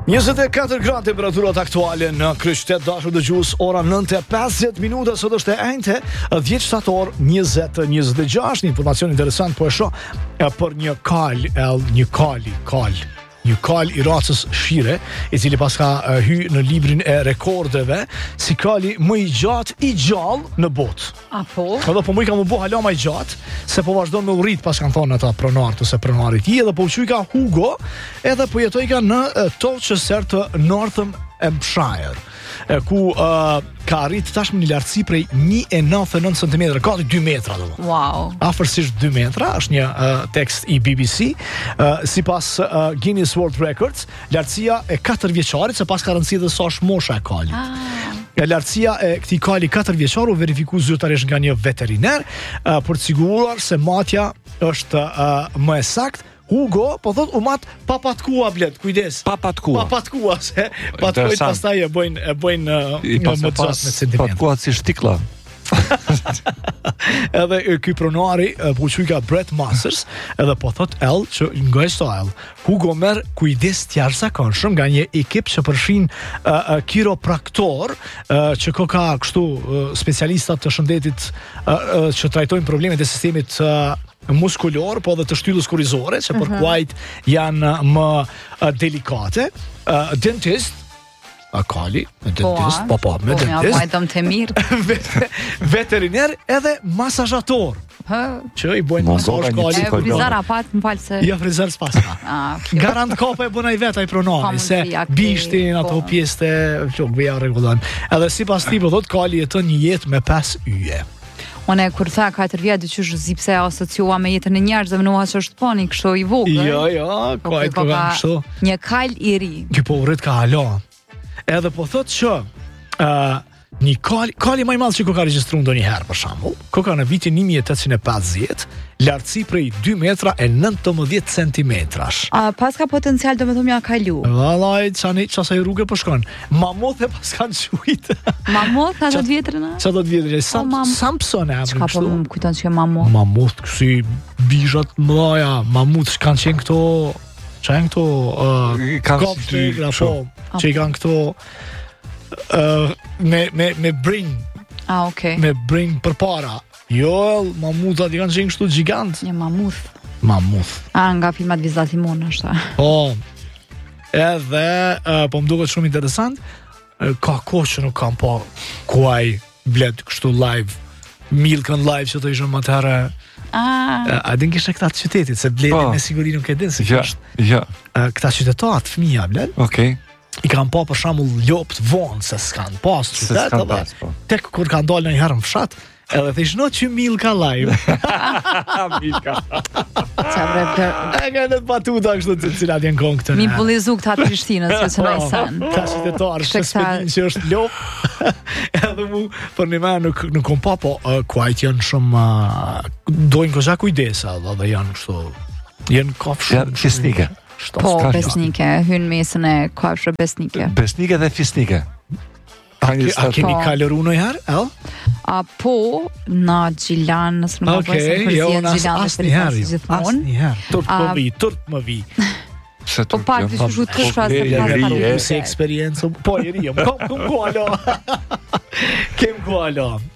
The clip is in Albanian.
24 gradë temperaturat aktuale në kryeqytet, dashur dëgjues, ora 9:50 minuta, sot është e enjte 10 shtator 2026. Një informacion interesant po e shoh për një kal i racës Shire, i cili pas ka hy në librin e rekordeve si kali më i gjatë i gjallë në botë. Apo? Edhe po më i ka më bo hala më i gjatë, se po vazhdon me urrit pas kanë thonë ata pronarët ose pronarit i, edhe po uquj ka Hugo, edhe po jetoj ka në Colchester të Northamptonshire, ku ka arrit tashmë një lartësi prej 1,99 cm, ka 2 metra do. Wow. Afërsisht 2 metra, është një tekst i BBC. Sipas Guinness World Records, lartësia e 4 vjeçarit, se pas ka rëndësi dhe sa është mosha e kalit. Lartësia e këtij kali 4 vjeçar u verifiku zyrtarisht nga një veteriner për të siguruar se matja është më e saktë. Hugo, po thot u mat papatkua blet, kujdes. Papatkua, se patkujt pastaj e bojnë më gjatë me centimetra. Patkua si shtiklla. Edhe ky pronari po quajka Brett Masters, edhe po thot që nga style Hugo merr kujdes të jashtëzakonshëm nga një ekip që përfshin kiropraktor, që ka kështu specialistat të shëndetit që trajtojnë problemet e sistemit muskulor, po edhe të shtyllës kurrizore, që për kuajt janë më delikate, dentist, Vajtëm të mirë. Veteriner edhe masazhator, që i bojnë masazh kalit. Frizara pat, më falë se... Ja, frizar s'paska. Garant kape e bëna i vetaj pronari, se bishtin, ato pjesë të bëja regullan. Edhe si pas ti, po thot, kali jeton një jetë me 5 yje. Une, kur tha 4 vjetë, që zi pse asociua me jetën e njerëzve, më nuha që është poni, kështu i vogël. Ja, kajtë ka kështu. Një kal i ri. Kjo po urrit ka hala. Edhe po thot që një kali më i madh që ka regjistruar ndonjëherë për shembull, ka në vitin 1850, lartësi prej 2 metra e 19 centimetrash. Pas ka potencial domethënë ja kalu. Vallai, çasaj rrugë po shkon. Mamoth e pas kanë çujt. Mamoth ka 10 vjetra na? Çfarë do të vjetra? Samson e ka po më kujton se mamoth. Mamoth si bizhat mëdha, mamuth kanë qenë këto, çan këto kanë që i kanë këto me bring. Okay. Me bring për para. Jo, mamutat i kanë qenë kështu gjigant. Një mamuth. Nga filmat Viza Timon është. Po. Edhe po më duket shumë interesant, ka kohë që nuk kam pa kuaj blet kështu live, Milkën live që të ishëm më të herë. A din kishe këta të qytetit, se bleti me siguri nuk e din se kështë. Këta qytetarët, fëmija blet. Okej. I kanë pa për shembull lopt vonë se s'kan pas qytet, edhe tek kur kanë dalë në herë në fshat, edhe thish no që Milka live. Milka. E kanë batuta kështu të cilat janë kon këtë. Mi bullizu këta të Prishtinës që çnaj sen. Ka qytetarë që s'pedin që është lop. Edhe mu për një me nuk kom pa, po kuajt janë shumë dojnë këza kujdesa, dhe janë kështu, janë kafshë. Janë fisnike. Po, besnike, hynë mesën e kafshë besnike. Besnike dhe fisnike. A keni kalëru në herë, Po, në Gjilan, nësë në më bëjse përzien Gjilan dhe Peritas gjithmonë. Turp më vi. Po pak të shushu të shra se përre se eksperiencë. Po, i rijëm, kem ku alo.